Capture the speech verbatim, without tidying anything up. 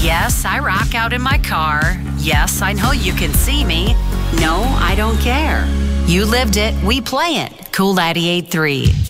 Yes, I rock out in my car. Yes, I know you can see me. No, I don't care. You lived it, we play it. Cool ninety-eight point three.